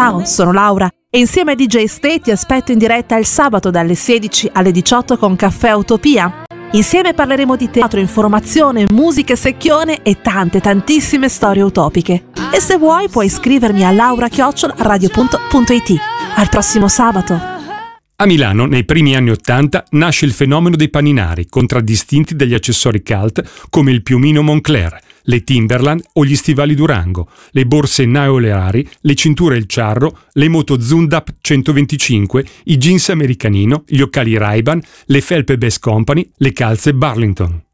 Ciao, sono Laura e insieme a DJ Stay ti aspetto in diretta il sabato dalle 16 alle 18 con Caffè Utopia. Insieme parleremo di teatro, informazione, musica, secchione e tantissime storie utopiche. E se vuoi puoi iscrivermi a laura@radio.it. Al prossimo sabato! A Milano, nei primi anni '80, nasce il fenomeno dei paninari, contraddistinti dagli accessori cult come il piumino Moncler, le Timberland o gli stivali Durango, le borse Naoleari, le cinture El Charro, le moto Zundap 125, i jeans Americanino, gli occhiali Ray-Ban, le felpe Best Company, le calze Burlington.